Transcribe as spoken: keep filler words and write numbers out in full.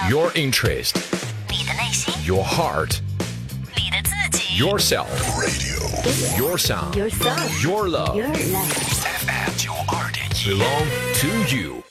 Your interest, 你的内心， your heart, 你的自己 yourself. Radio. Your sound. Yourself. Your love. Your love. F M 九二点一 belong to you.